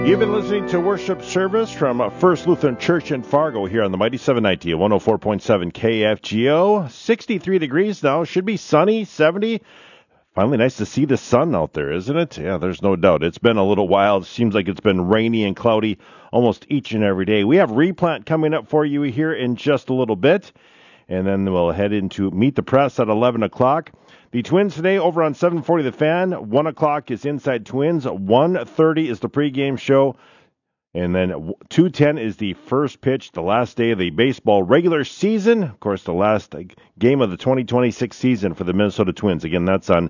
You've been listening to worship service from First Lutheran Church in Fargo here on the Mighty 790 at 104.7 KFGO. 63 degrees now. Should be sunny, 70. Finally nice to see the sun out there, isn't it? Yeah, there's no doubt. It's been a little while. It seems like it's been rainy and cloudy almost each and every day. We have Replant coming up for you here in just a little bit. And then we'll head into Meet the Press at 11 o'clock. The Twins today over on 740 The Fan. 1 o'clock is Inside Twins. 1:30 is the pregame show. And then 2:10 is the first pitch, the last day of the baseball regular season. Of course, the last game of the 2026 season for the Minnesota Twins. Again, that's on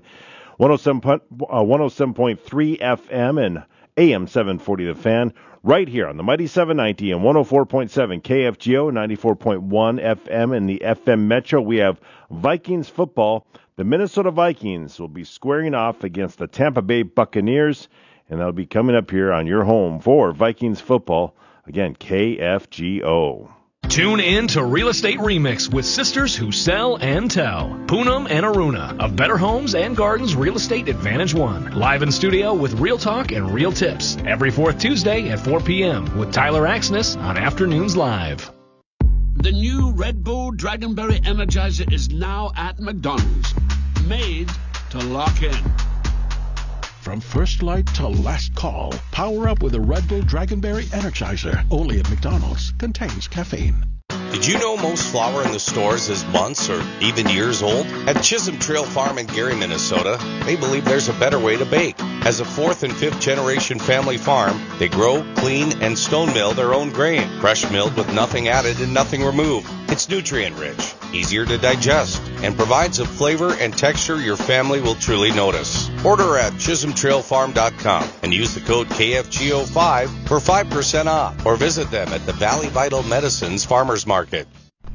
107.3 FM and AM 740 The Fan. Right here on the Mighty 790 and 104.7 KFGO, 94.1 FM in the FM Metro. We have Vikings football. The Minnesota Vikings will be squaring off against the Tampa Bay Buccaneers, and that'll be coming up here on your home for Vikings football. Again, KFGO. Tune in to Real Estate Remix with sisters who sell and tell. Poonam and Aruna of Better Homes and Gardens Real Estate Advantage One. Live in studio with real talk and real tips. Every fourth Tuesday at 4 p.m. with Tyler Axness on Afternoons Live. The new Red Bull Dragonberry Energizer is now at McDonald's. Made to lock in. From first light to last call, power up with a Red Bull Dragonberry Energizer. Only at McDonald's. Contains caffeine. Did you know most flour in the stores is months or even years old? At Chisholm Trail Farm in Gary, Minnesota, they believe there's a better way to bake. As a fourth and fifth generation family farm, they grow, clean, and stone mill their own grain. Fresh milled with nothing added and nothing removed. It's nutrient rich, easier to digest, and provides a flavor and texture your family will truly notice. Order at ChisholmTrailFarm.com and use the code KFGO5 for 5% off, or visit them at the Valley Vital Medicines Farmers Market.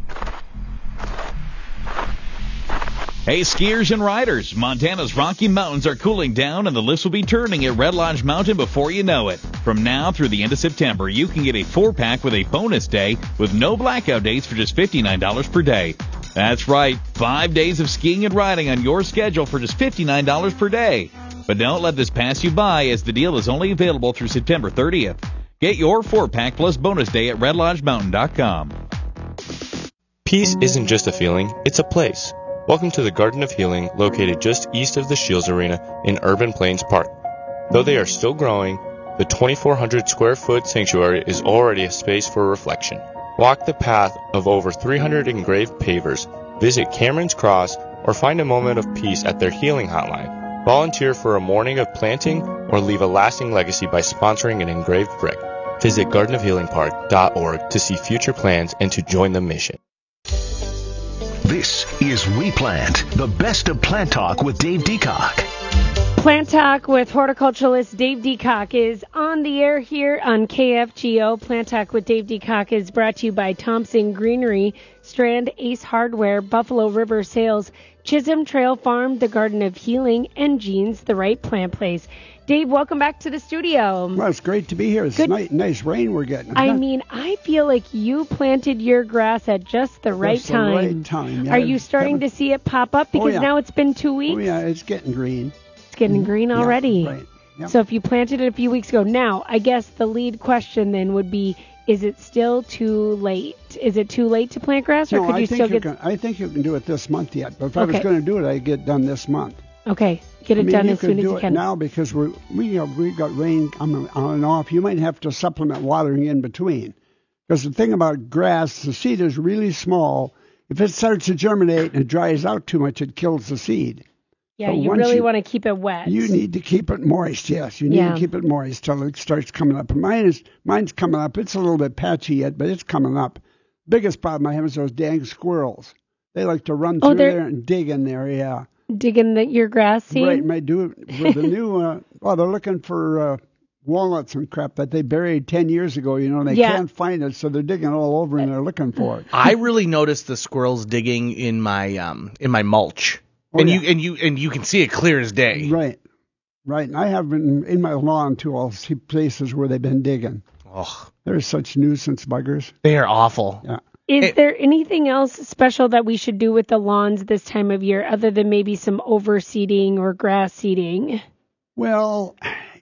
Hey, skiers and riders, Montana's Rocky Mountains are cooling down and the lifts will be turning at Red Lodge Mountain before you know it. From now through the end of September, you can get a 4-pack with a bonus day with no blackout dates for just $59 per day. That's right, 5 days of skiing and riding on your schedule for just $59 per day. But don't let this pass you by, as the deal is only available through September 30th. Get your 4-pack plus bonus day at redlodgemountain.com. Peace isn't just a feeling, it's a place. Welcome to the Garden of Healing, located just east of the Shields Arena in Urban Plains Park. Though they are still growing, the 2,400 square foot sanctuary is already a space for reflection. Walk the path of over 300 engraved pavers, visit Cameron's Cross, or find a moment of peace at their healing hotline. Volunteer for a morning of planting or leave a lasting legacy by sponsoring an engraved brick. Visit gardenofhealingpark.org to see future plans and to join the mission. This is Replant, the best of plant talk with Dave Deacock. Plant Talk with horticulturalist Dave Deacock is on the air here on KFGO. Plant Talk with Dave Deacock is brought to you by Thompson Greenery, Strand Ace Hardware, Buffalo River Sales, Chisholm Trail Farm, The Garden of Healing, and Jean's The Right Plant Place. Dave, welcome back to the studio. Well, it's great to be here. It's nice rain we're getting. I mean, I feel like you planted your grass at just the right time. The right time. Yeah, are you starting to see it pop up? Because now it's been 2 weeks. Oh, yeah, it's getting green. It's getting green already. Yeah, right. Yep. So if you planted it a few weeks ago, now, I guess the lead question then would be, is it still too late? Is it too late to plant grass, or could you still get... I think you can do it this month yet. But if I was going to do it, I'd get it done this month. Okay. Get it done as soon as you can. You can do it now because we've got rain coming on and off. You might have to supplement watering in between. Because the thing about grass, the seed is really small. If it starts to germinate and it dries out too much, it kills the seed. Yeah, you really want to keep it wet. You need to keep it moist, yes. You need to keep it moist till it starts coming up. Mine's coming up. It's a little bit patchy yet, but it's coming up. Biggest problem I have is those dang squirrels. They like to run through there and dig in there, yeah. Digging your grass seed? Right, might do it with the new, they're looking for walnuts and crap that they buried 10 years ago, and they can't find it, so they're digging all over and they're looking for it. I really noticed the squirrels digging in my mulch. Oh, and you can see it clear as day. Right. And I have been in my lawn too. I'll see places where they've been digging. Oh, they're such nuisance buggers. They are awful. Yeah. Is there anything else special that we should do with the lawns this time of year other than maybe some overseeding or grass seeding? Well,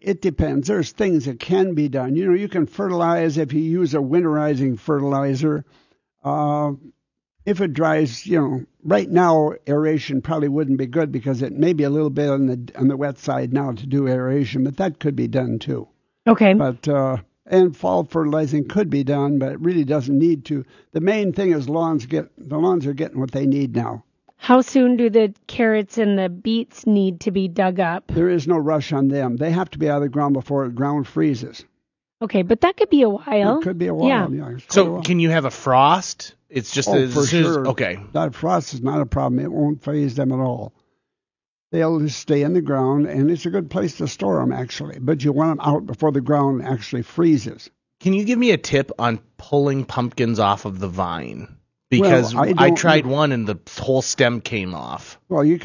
it depends. There's things that can be done. You know, you can fertilize if you use a winterizing fertilizer. If it dries, you know, right now aeration probably wouldn't be good because it may be a little bit on the wet side now to do aeration, but that could be done too. Okay. But and fall fertilizing could be done, but it really doesn't need to. The main thing is the lawns are getting what they need now. How soon do the carrots and the beets need to be dug up? There is no rush on them. They have to be out of the ground before the ground freezes. Okay, but that could be a while. It could be a while. Yeah. So can you have a frost? It's just for sure. Okay. That frost is not a problem. It won't phase them at all. They'll just stay in the ground, and it's a good place to store them, actually. But you want them out before the ground actually freezes. Can you give me a tip on pulling pumpkins off of the vine? Because I tried one, and the whole stem came off. Well, you can